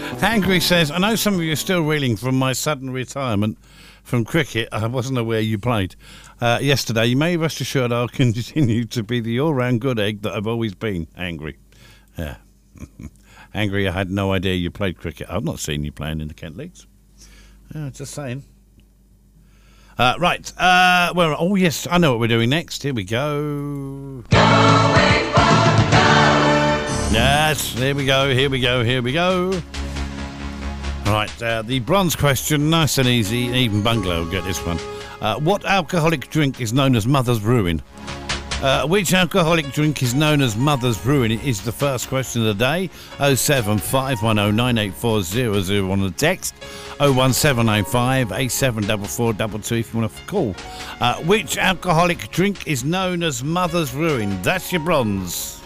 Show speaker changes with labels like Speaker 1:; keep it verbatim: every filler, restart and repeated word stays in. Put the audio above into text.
Speaker 1: Angry says, I know some of you are still reeling from my sudden retirement from cricket. I wasn't aware you played uh, yesterday. You may rest assured I'll continue to be the all-round good egg that I've always been. Angry. Yeah. Angry, I had no idea you played cricket. I've not seen you playing in the Kent Leagues. Yeah, just saying. Uh, right. Uh, well, oh, yes, I know what we're doing next. Here we go. Going for gold. Yes, here we go, here we go, here we go. Right, uh, the bronze question, nice and easy. Even Bungalow will get this one. Uh, what alcoholic drink is known as Mother's Ruin? Uh, which alcoholic drink is known as Mother's Ruin is the first question of the day. oh seven five one oh nine eight four oh oh on the text. oh one seven nine five eight seven four four two two if you want to call. Uh, which alcoholic drink is known as Mother's Ruin? That's your bronze.